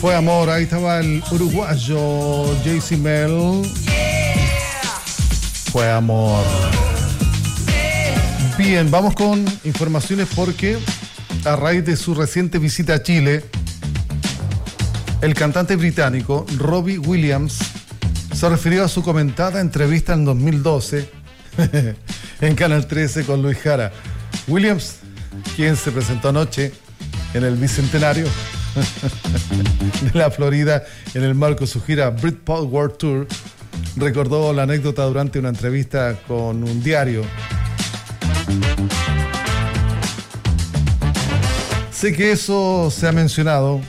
Fue amor, ahí estaba el uruguayo JC Mel. Fue amor. Bien, vamos con informaciones porque a raíz de su reciente visita a Chile, el cantante británico Robbie Williams se refirió a su comentada entrevista en 2012 en Canal 13 con Luis Jara. Williams, quien se presentó anoche en el Bicentenario de la Florida en el marco de su gira Britpop World Tour, recordó la anécdota durante una entrevista con un diario. Sé que eso se ha mencionado.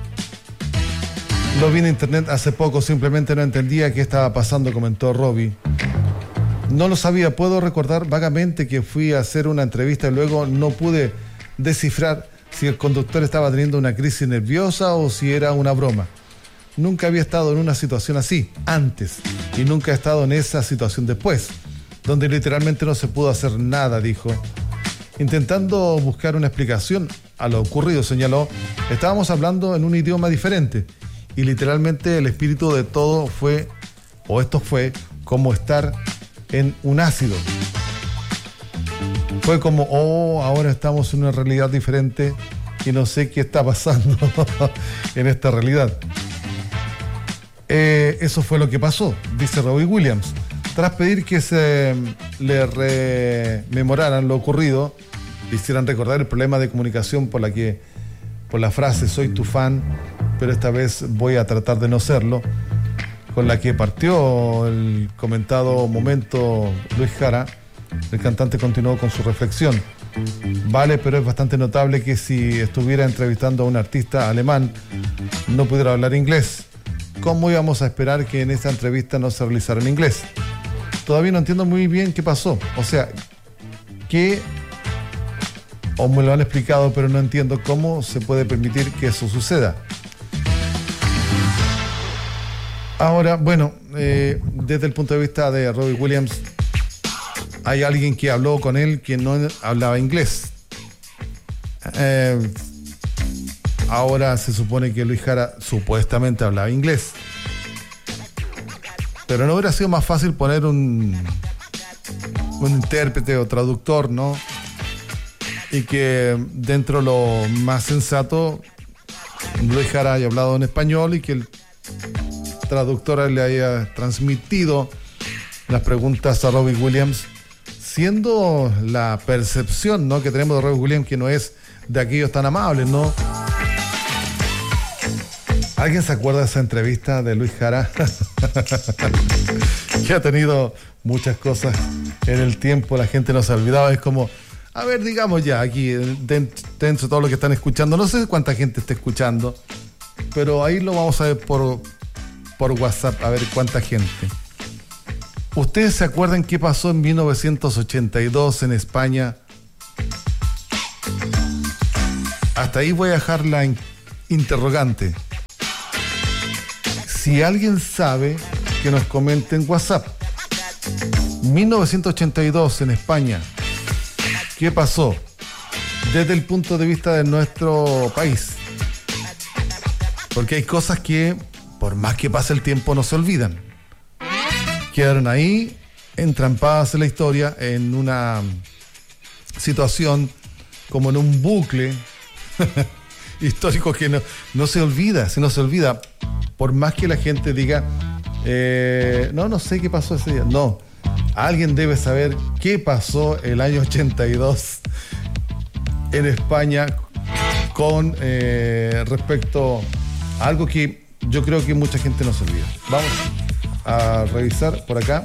Lo vi en internet hace poco, simplemente no entendía qué estaba pasando, comentó Robbie. No lo sabía, puedo recordar vagamente que fui a hacer una entrevista y luego no pude descifrar si el conductor estaba teniendo una crisis nerviosa o si era una broma. Nunca había estado en una situación así antes y nunca he estado en esa situación después, donde literalmente no se pudo hacer nada, dijo. Intentando buscar una explicación a lo ocurrido, señaló, estábamos hablando en un idioma diferente y literalmente el espíritu de todo fue, o esto fue, como estar en un ácido. Fue como, ahora estamos en una realidad diferente y no sé qué está pasando en esta realidad. Eso fue lo que pasó, dice Robbie Williams. Tras pedir que se le rememoraran lo ocurrido, le hicieran recordar el problema de comunicación por la frase soy tu fan, pero esta vez voy a tratar de no serlo, con la que partió el comentado momento Luis Jara, el cantante continuó con su reflexión. Vale, pero es bastante notable que si estuviera entrevistando a un artista alemán no pudiera hablar inglés. ¿Cómo íbamos a esperar que en esta entrevista no se realizara en inglés? Todavía no entiendo muy bien qué pasó. O sea, o me lo han explicado, pero no entiendo cómo se puede permitir que eso suceda. Ahora, bueno, desde el punto de vista de Robbie Williams, hay alguien que habló con él que no hablaba inglés. Ahora se supone que Luis Jara supuestamente hablaba inglés. Pero no hubiera sido más fácil poner un intérprete o traductor, ¿no? Y que dentro de lo más sensato Luis Jara haya hablado en español y que el traductor le haya transmitido las preguntas a Robbie Williams, siendo la percepción, ¿no?, que tenemos de Robbie Williams, que no es de aquellos tan amables, ¿no? ¿Alguien se acuerda de esa entrevista de Luis Jara? Que ha tenido muchas cosas en el tiempo, la gente no se ha olvidado. Es como, a ver, digamos ya, aquí dentro de todo lo que están escuchando, no sé cuánta gente está escuchando, pero ahí lo vamos a ver por WhatsApp, a ver cuánta gente. ¿Ustedes se acuerdan qué pasó en 1982 en España? Hasta ahí voy a dejar la interrogante. Si alguien sabe, que nos comente en WhatsApp. 1982 en España. ¿Qué pasó? Desde el punto de vista de nuestro país. Porque hay cosas que, por más que pase el tiempo, no se olvidan. Quedaron ahí, entrampadas en la historia, en una situación como en un bucle histórico que no se olvida. Si no se olvida, por más que la gente diga, no sé qué pasó ese día. No, alguien debe saber qué pasó el año 82 en España con respecto a algo que yo creo que mucha gente no se olvida. Vamos a revisar por acá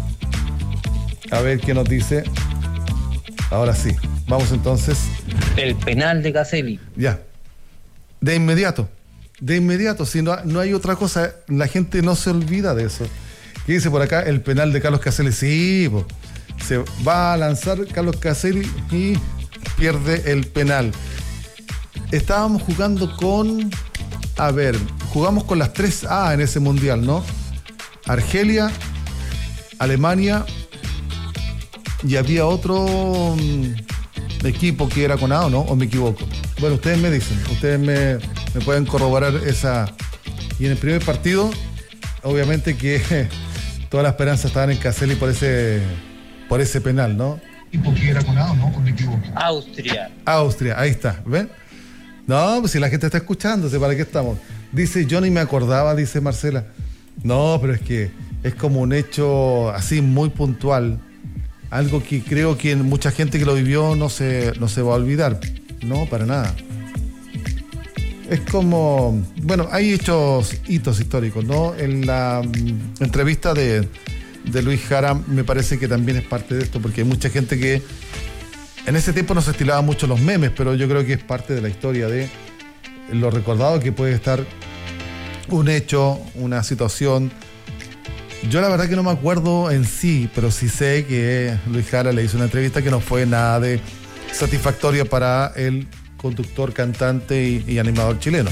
a ver qué nos dice. Ahora sí, vamos entonces. El penal de Caselli. Ya, de inmediato, si no hay otra cosa, la gente no se olvida de eso. ¿Qué dice por acá? El penal de Carlos Caselli. Sí, se va a lanzar Carlos Caselli y pierde el penal. Estábamos jugando jugamos con las 3A en ese mundial, ¿no? Argelia, Alemania y había otro equipo que era con A, ¿o no? ¿O me equivoco? Bueno, ustedes me dicen, me pueden corroborar esa. Y en el primer partido, obviamente que todas las esperanzas estaban en Caselli por ese penal, ¿no? ¿Tipo que era con A o no? ¿O me equivoco? Austria, ahí está, ¿ven? No, pues si la gente está escuchándose, ¿para qué estamos? Dice, yo ni me acordaba, dice Marcela. No, pero es que es como un hecho así muy puntual. Algo que creo que mucha gente que lo vivió no se va a olvidar. No, para nada. Es como, bueno, hay hitos históricos, ¿no? En la entrevista de Luis Jara me parece que también es parte de esto, porque hay mucha gente que en ese tiempo no se estilaban mucho los memes, pero yo creo que es parte de la historia de lo recordado que puede estar un hecho, una situación. Yo la verdad que no me acuerdo en sí, pero sí sé que Luis Jara le hizo una entrevista que no fue nada de satisfactoria para el conductor, cantante y animador chileno.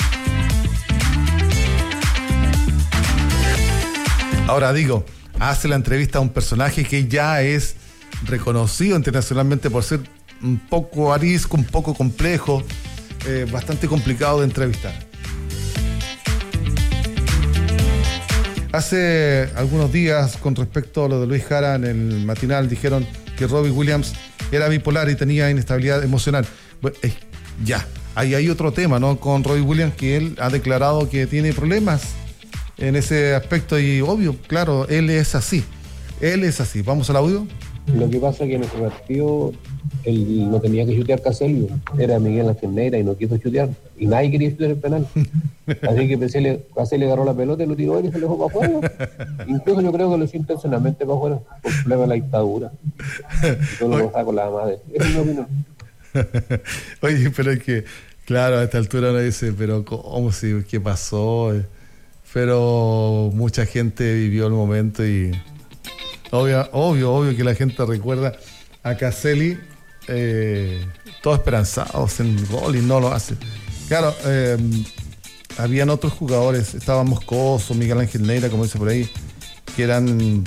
Ahora digo, hace la entrevista a un personaje que ya es reconocido internacionalmente por ser un poco arisco, un poco complejo, bastante complicado de entrevistar. Hace algunos días, con respecto a lo de Luis Jara, en el matinal dijeron que Robbie Williams era bipolar y tenía inestabilidad emocional. Bueno, ahí hay otro tema, ¿no? Con Robbie Williams, que él ha declarado que tiene problemas en ese aspecto y obvio, claro, él es así. ¿Vamos al audio? Lo que pasa es que en ese partido él no tenía que chutear Caselli, era Miguel Ángel Neira y no quiso chutear, y nadie quería chutear el penal. Así que Caselli agarró la pelota y lo tiró y se lo dejó para afuera. Incluso yo creo que lo hizo intencionalmente para afuera, por problema de la dictadura. Yo lo saco con la madre. Esa es mi opinión. Oye, pero es que, claro, a esta altura uno dice, pero ¿cómo? ¿Qué pasó? Pero mucha gente vivió el momento y obvio que la gente recuerda a Caselli todo esperanzados en el gol y no lo hace. Claro, habían otros jugadores, estaba Moscoso, Miguel Ángel Neira, como dice por ahí, que eran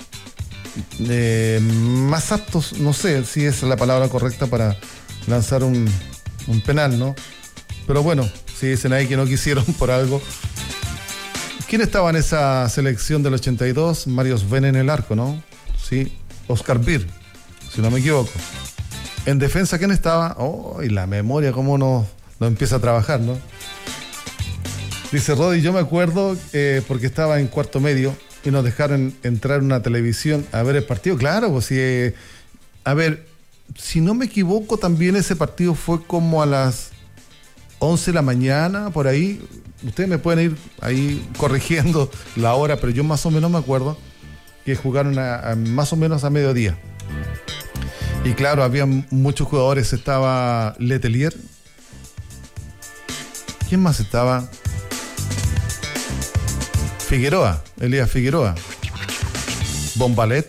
más aptos, no sé si es la palabra correcta para lanzar un penal, ¿no? Pero bueno, si dicen ahí que no quisieron por algo. ¿Quién estaba en esa selección del 82? Mario Sven en el arco, ¿no? Sí, Oscar Bir, si no me equivoco. En defensa, ¿quién estaba? Y la memoria, cómo no empieza a trabajar, ¿no? Dice Rodi, yo me acuerdo porque estaba en cuarto medio y nos dejaron entrar en una televisión a ver el partido. Claro, pues sí. A ver, si no me equivoco, también ese partido fue como a las 11 de la mañana, por ahí. Ustedes me pueden ir ahí corrigiendo la hora, pero yo más o menos me acuerdo que jugaron más o menos a mediodía. Y claro, había muchos jugadores. Estaba Letelier. ¿Quién más estaba? Figueroa, Elías Figueroa. Bombalet.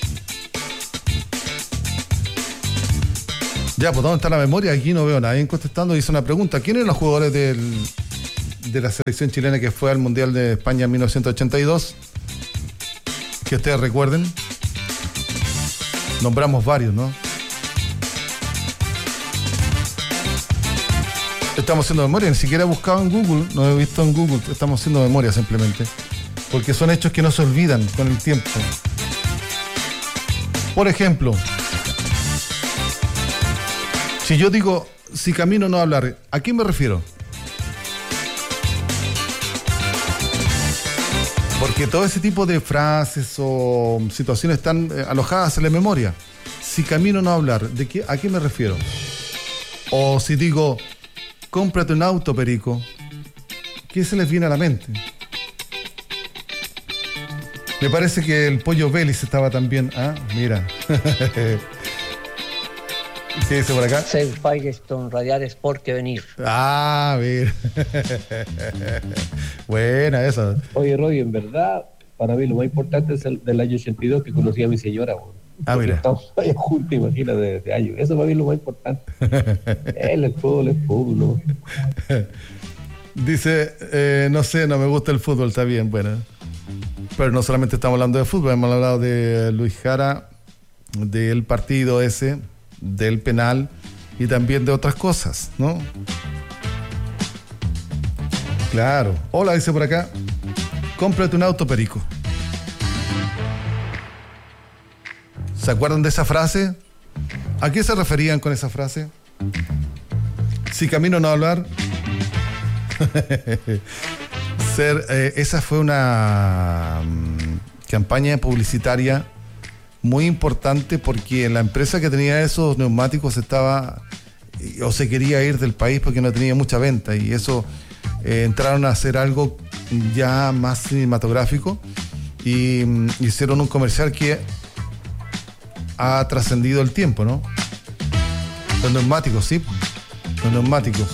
Ya, pues ¿dónde está la memoria? Aquí no veo a nadie contestando. Hice una pregunta. ¿Quién eran los jugadores de la selección chilena que fue al Mundial de España en 1982? Que ustedes recuerden. Nombramos varios, ¿no? Estamos haciendo memoria, ni siquiera he buscado en Google, no he visto en Google, estamos haciendo memoria simplemente. Porque son hechos que no se olvidan con el tiempo. Por ejemplo, si yo digo, si camino no hablar, ¿a quién me refiero? Porque todo ese tipo de frases o situaciones están alojadas en la memoria. Si camino no hablar, ¿a qué me refiero? O si digo, cómprate un auto, Perico, ¿qué se les viene a la mente? Me parece que el Pollo Vélez estaba también. Ah, mira. ¿Qué dice por acá? Ser Firestone Radial Sport que venir. Ah, mira. Buena esa. Oye, Roy, en verdad, para mí lo más importante es el del año 82 que conocí a mi señora. Bueno. Ah, mira. Estamos ahí juntos, imagínate, desde años. Eso para mí es lo más importante. El fútbol es fútbol, ¿no? Dice, no sé, no me gusta el fútbol, está bien, bueno. Pero no solamente estamos hablando de fútbol, hemos hablado de Luis Jara, del partido ese, del penal y también de otras cosas, ¿no? Claro. Hola, dice por acá. Cómprate un auto, Perico. ¿Se acuerdan de esa frase? ¿A qué se referían con esa frase? Si camino no hablar. Esa fue una campaña publicitaria muy importante porque la empresa que tenía esos neumáticos estaba o se quería ir del país porque no tenía mucha venta, y eso entraron a hacer algo ya más cinematográfico y hicieron un comercial que ha trascendido el tiempo, ¿no? Los neumáticos, sí, los neumáticos.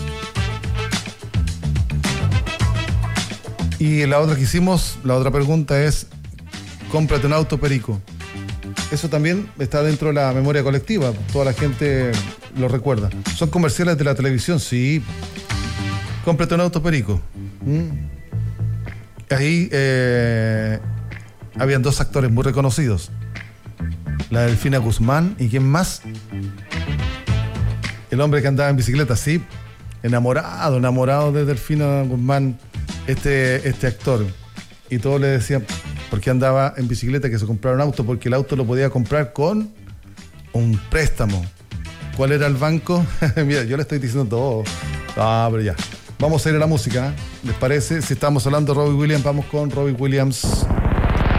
Y la otra que hicimos, la otra pregunta es: cómprate un auto, Perico. Eso también está dentro de la memoria colectiva, toda la gente lo recuerda. Son comerciales de la televisión, sí. Cómprate un auto, Perico. Ahí habían dos actores muy reconocidos: la Delfina Guzmán y ¿quién más? El hombre que andaba en bicicleta, sí. Enamorado de Delfina Guzmán, este actor. Y todos le decían por qué andaba en bicicleta, que se comprara un auto, porque el auto lo podía comprar con un préstamo. ¿Cuál era el banco? Mira, yo le estoy diciendo todo. Pero ya. Vamos a ir a la música, ¿eh? ¿Les parece? Si estamos hablando de Robbie Williams, vamos con Robbie Williams.